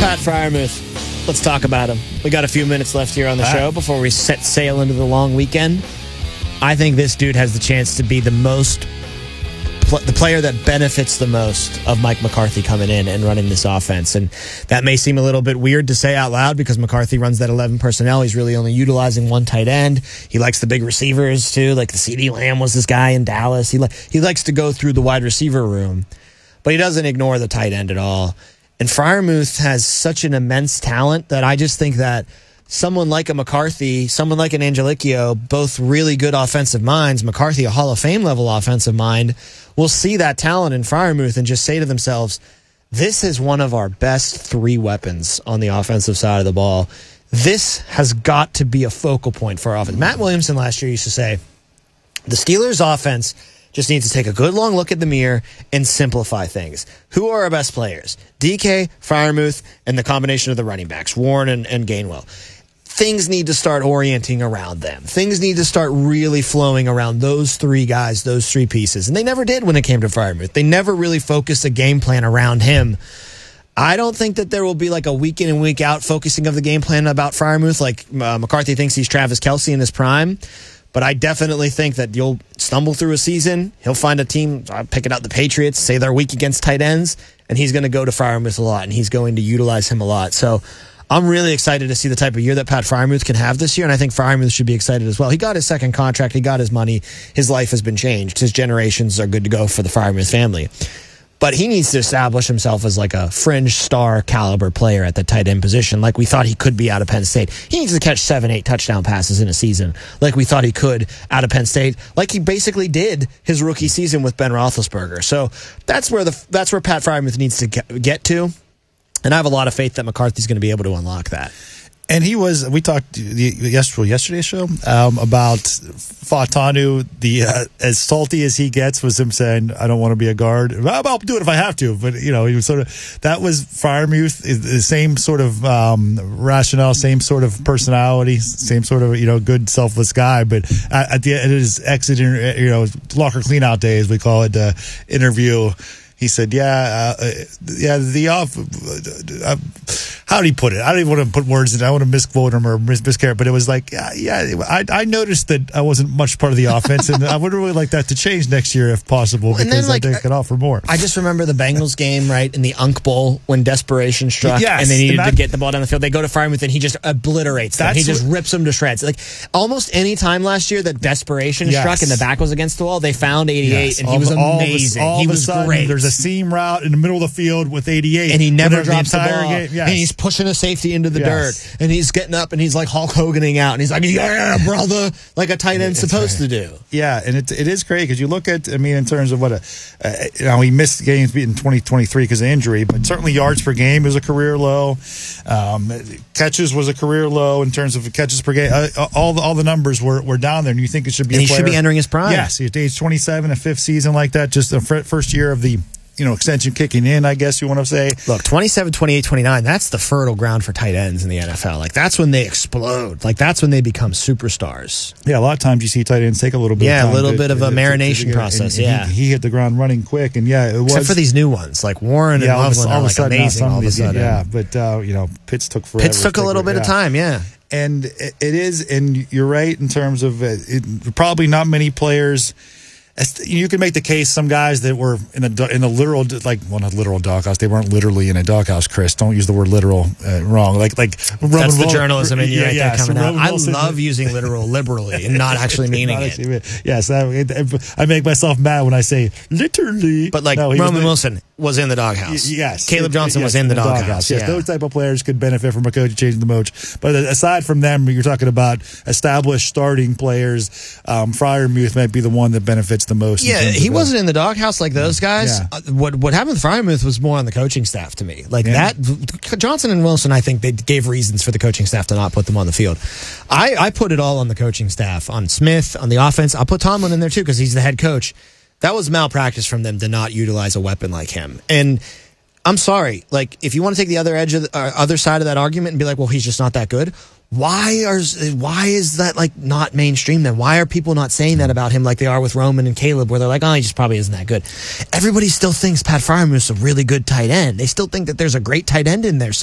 Pat Freiermuth. Let's talk about him. We got a few minutes left here on the show before we set sail into the long weekend. I think this dude has the chance to be the player that benefits the most of Mike McCarthy coming in and running this offense. And that may seem a little bit weird to say out loud because McCarthy runs that 11 personnel. He's really only utilizing one tight end. He likes the big receivers too. Like the CeeDee Lamb was this guy in Dallas. He likes to go through the wide receiver room, but he doesn't ignore the tight end at all. And Freiermuth has such an immense talent that I just think that someone like a McCarthy, someone like an Angelicchio, both really good offensive minds, McCarthy a Hall of Fame level offensive mind, will see that talent in Freiermuth and just say to themselves, this is one of our best three weapons on the offensive side of the ball. This has got to be a focal point for our offense. Matt Williamson last year used to say, the Steelers' offense just needs to take a good long look at the mirror and simplify things. Who are our best players? DK, Freiermuth, and the combination of the running backs, Warren and Gainwell. Things need to start orienting around them. Things need to start really flowing around those three guys, those three pieces. And they never did when it came to Freiermuth. They never really focused a game plan around him. I don't think that there will be like a week in and week out focusing of the game plan about Freiermuth like McCarthy thinks he's Travis Kelce in his prime. But I definitely think that you'll stumble through a season. He'll find a team, picking out the Patriots, say they're weak against tight ends, and he's going to go to Freiermuth a lot, and he's going to utilize him a lot. So I'm really excited to see the type of year that Pat Freiermuth can have this year, and I think Freiermuth should be excited as well. He got his second contract. He got his money. His life has been changed. His generations are good to go for the Freiermuth family. But he needs to establish himself as like a fringe star caliber player at the tight end position, like we thought he could be out of Penn State. He needs to catch 7-8 touchdown passes in a season, like we thought he could out of Penn State, like he basically did his rookie season with Ben Roethlisberger. So that's where Pat Freiermuth needs to get to, and I have a lot of faith that McCarthy's going to be able to unlock that. And we talked yesterday's show about Fautanu. As salty as he gets was him saying, I don't want to be a guard. I'll do it if I have to. But, he was that was Freiermuth, the same sort of rationale, same sort of personality, same sort of, good, selfless guy. But at the end of his exit, locker cleanout day, as we call it, interview, he said, how did he put it? I don't even want to put words in it. I want to misquote him or miscarry, but it was like, I noticed that I wasn't much part of the offense, and I would really like that to change next year if possible, because I think I could offer more. I just remember the Bengals game, right, in the Unk Bowl when desperation struck, and they needed to get the ball down the field. They go to Freiermuth, and he just obliterates them. He just rips them to shreds. Like, almost any time last year that desperation struck and the back was against the wall, they found 88, and he was amazing. He was great. There's a seam route in the middle of the field with 88. And he never drops the ball. Game. Yes. And he's pushing a safety into the dirt. And he's getting up and he's like Hulk Hoganing out. And he's like, yeah, brother, like a tight end's supposed to do. Yeah, and it is great because you look at, in terms of what he missed games in 2023 because of injury, but certainly yards per game is a career low. Catches was a career low in terms of catches per game. All the numbers were down there, and you think it should be. And he should be entering his prime. Yes, he's age 27, a fifth season like that, just the first year of the extension kicking in, I guess you want to say. Look, 27, 28, 29, that's the fertile ground for tight ends in the NFL. Like, that's when they explode. Like, that's when they become superstars. Yeah, a lot of times you see tight ends take a little bit of time. Yeah, a little bit of a marination process, and he hit the ground running quick, and it was. Except for these new ones, like Warren and Loveland are like amazing all of a sudden. Yeah, but, Pitts took forever. Pitts took a little bit of time, yeah. And it is, and you're right in terms of probably not many players. You can make the case some guys that were in a literal, not literal doghouse. They weren't literally in a doghouse, Chris. Don't use the word literal wrong. Like that's the journalism in you right there coming out. I love using literal liberally and not actually meaning it. Yes, I make myself mad when I say literally. But Roman Wilson was in the doghouse. Yes. Caleb Johnson was in the doghouse. Yes, those type of players could benefit from a coach changing the moach. But aside from them, you're talking about established starting players. Freiermuth might be the one that benefits the most. Yeah, he wasn't in the doghouse like those guys. Yeah. What happened with Freiermuth was more on the coaching staff to me. That Johnson and Wilson, I think they gave reasons for the coaching staff to not put them on the field. I put it all on the coaching staff, on Smith, on the offense. I'll put Tomlin in there too because he's the head coach. That was malpractice from them to not utilize a weapon like him. And I'm sorry, if you want to take the other edge of other side of that argument and be like, well, he's just not that good. Why is that not mainstream then? Why are people not saying that about him like they are with Roman and Caleb, where they're like, oh, he just probably isn't that good? Everybody still thinks Pat Freiermuth is a really good tight end. They still think that there's a great tight end in there